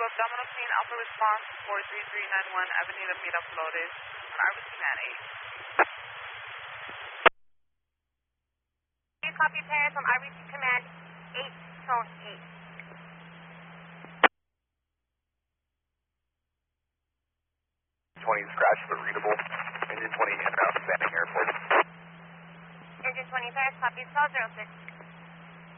Domino Queen Alpha Response 43391 Avenida Miraflores on RBC Man 8. Please copy Paris from RBC Command 8, tone 8. 20 scratch but readable. Engine 20 en route to Banding Airport. Engine 20 Paris, copy 1206.